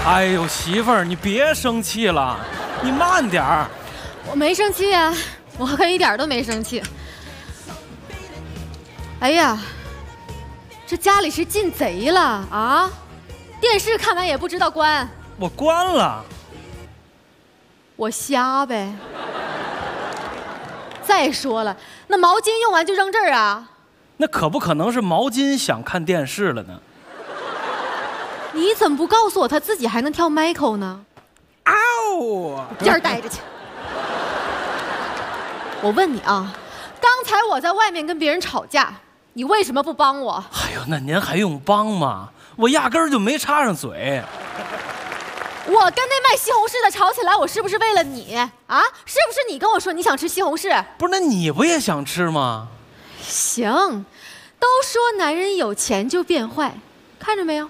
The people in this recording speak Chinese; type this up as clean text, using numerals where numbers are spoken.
哎呦，媳妇儿，你别生气了，你慢点儿。 我没生气呀，我可一点都没生气。哎呀，这家里是进贼了啊！电视看完也不知道关。 我关了。 我瞎呗。再说了，那毛巾用完就扔这儿啊？ 那可不可能是毛巾想看电视了呢？ 你怎么不告诉我他自己还能跳 Michael 呢？ 嗷！ 边儿待着去。我问你啊，刚才我在外面跟别人吵架，你为什么不帮我？ 哎呦，那您还用帮吗？我压根儿就没插上嘴。 我跟那卖西红柿的吵起来，我是不是为了你啊？是不是你跟我说你想吃西红柿？ 不是，那你不也想吃吗？ 行，都说男人有钱就变坏，看着没有？